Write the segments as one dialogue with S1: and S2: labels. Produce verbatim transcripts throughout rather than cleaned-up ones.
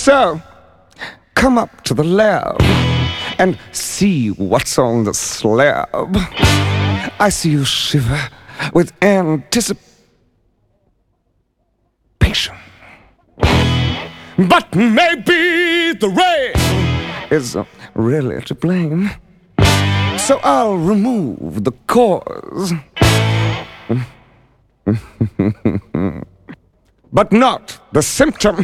S1: So, come up to the lab and see what's on the slab. I see you shiver with anticipation. But maybe the rain is really to blame. So I'll remove the cause. But not the symptom.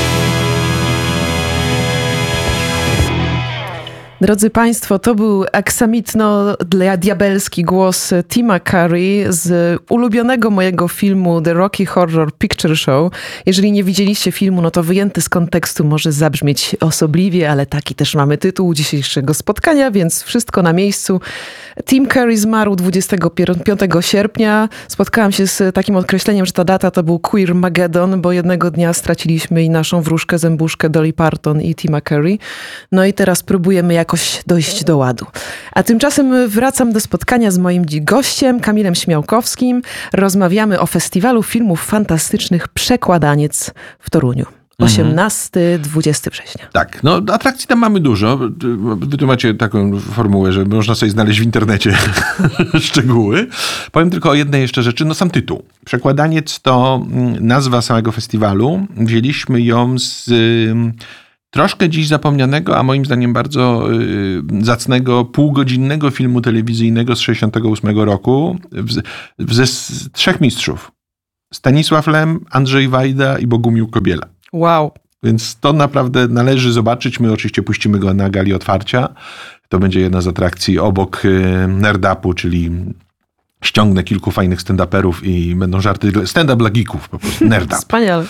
S2: Drodzy Państwo, to był aksamitno-diabelski głos Tima Curry z ulubionego mojego filmu The Rocky Horror Picture Show. Jeżeli nie widzieliście filmu, no to wyjęty z kontekstu może zabrzmieć osobliwie, ale taki też mamy tytuł dzisiejszego spotkania, więc wszystko na miejscu. Tim Curry zmarł dwudziestego piątego sierpnia. Spotkałam się z takim określeniem, że ta data to był Queermageddon, bo jednego dnia straciliśmy i naszą wróżkę, zębuszkę Dolly Parton i Tima Curry. No i teraz próbujemy jakoś dojść do ładu. A tymczasem wracam do spotkania z moim gościem, Kamilem Śmiałkowskim. Rozmawiamy o festiwalu filmów fantastycznych Przekładaniec w Toruniu. osiemnastego dwudziestego września.
S3: Tak, no atrakcji tam mamy dużo. Wy tu macie taką formułę, że można sobie znaleźć w internecie szczegóły. Powiem tylko o jednej jeszcze rzeczy, no sam tytuł. Przekładaniec to nazwa samego festiwalu. Wzięliśmy ją z troszkę dziś zapomnianego, a moim zdaniem bardzo zacnego, półgodzinnego filmu telewizyjnego z sześćdziesiątego ósmego roku ze trzech mistrzów. Stanisław Lem, Andrzej Wajda i Bogumił Kobiela.
S2: Wow.
S3: Więc to naprawdę należy zobaczyć. My oczywiście puścimy go na gali otwarcia. To będzie jedna z atrakcji obok Nerdapu, czyli ściągnę kilku fajnych stand-uperów i będą żarty. Stand-up dla geeków, po prostu. Nerdap.
S2: Wspaniale.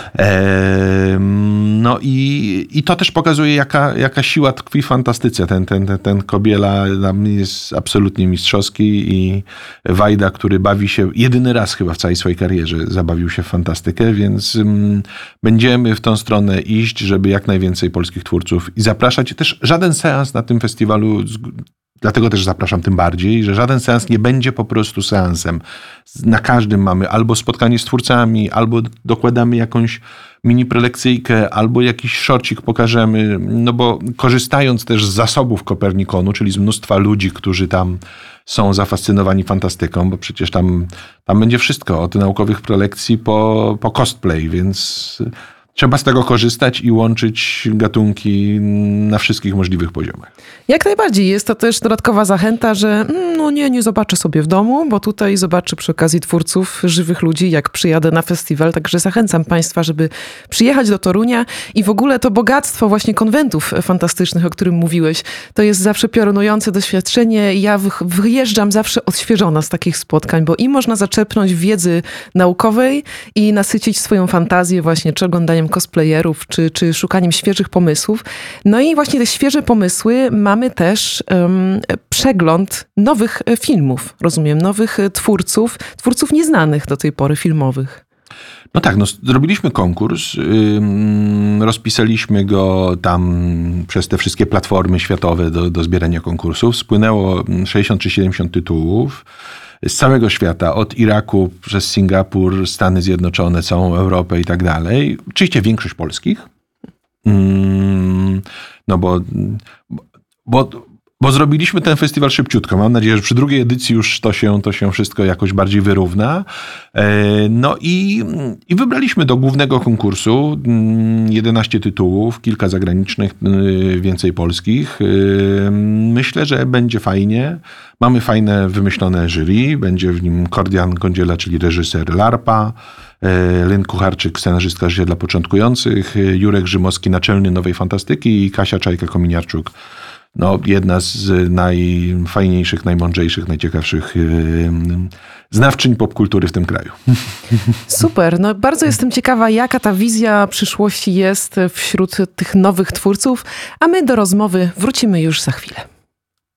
S3: E, no i, i to też pokazuje, jaka, jaka siła tkwi w fantastyce. Ten, ten, ten, ten Kobiela jest absolutnie mistrzowski i Wajda, który bawi się jedyny raz chyba w całej swojej karierze, zabawił się w fantastykę, więc mm, będziemy w tą stronę iść, żeby jak najwięcej polskich twórców i zapraszać. Też żaden seans na tym festiwalu, dlatego też zapraszam tym bardziej, że żaden seans nie będzie po prostu seansem. Na każdym mamy albo spotkanie z twórcami, albo dokładamy jakąś mini prelekcyjkę, albo jakiś szorcik pokażemy, no bo korzystając też z zasobów Kopernikonu, czyli z mnóstwa ludzi, którzy tam są zafascynowani fantastyką, bo przecież tam, tam będzie wszystko, od naukowych prelekcji po, po cosplay, więc trzeba z tego korzystać i łączyć gatunki na wszystkich możliwych poziomach.
S2: Jak najbardziej. Jest to też dodatkowa zachęta, że no nie, nie zobaczę sobie w domu, bo tutaj zobaczę przy okazji twórców, żywych ludzi, jak przyjadę na festiwal. Także zachęcam Państwa, żeby przyjechać do Torunia i w ogóle to bogactwo właśnie konwentów fantastycznych, o którym mówiłeś, to jest zawsze piorunujące doświadczenie. Ja wyjeżdżam zawsze odświeżona z takich spotkań, bo i można zaczerpnąć wiedzy naukowej i nasycić swoją fantazję właśnie czy oglądaniem cosplayerów, czy, czy szukaniem świeżych pomysłów. No i właśnie te świeże pomysły mamy też um, przegląd nowych filmów, rozumiem, nowych twórców, twórców nieznanych do tej pory filmowych.
S3: No tak, no zrobiliśmy konkurs, yy, rozpisaliśmy go tam przez te wszystkie platformy światowe do, do zbierania konkursów. Spłynęło sześćdziesiąt czy siedemdziesiąt tytułów z całego świata, od Iraku przez Singapur, Stany Zjednoczone, całą Europę i tak dalej. Oczywiście większość polskich. Yy, no bo... bo Bo zrobiliśmy ten festiwal szybciutko. Mam nadzieję, że przy drugiej edycji już to się, to się wszystko jakoś bardziej wyrówna. No i, i wybraliśmy do głównego konkursu jedenaście tytułów, kilka zagranicznych, więcej polskich. Myślę, że będzie fajnie. Mamy fajne, wymyślone jury. Będzie w nim Kordian Kądziela, czyli reżyser Larpa, Lyn Kucharczyk, scenarzystka Życia dla początkujących, Jurek Rzymowski, naczelny Nowej Fantastyki i Kasia Czajka-Kominiarczuk. No, jedna z najfajniejszych, najmądrzejszych, najciekawszych yy, znawczyń popkultury w tym kraju.
S2: Super. No, bardzo jestem ciekawa, jaka ta wizja przyszłości jest wśród tych nowych twórców, a my do rozmowy wrócimy już za chwilę.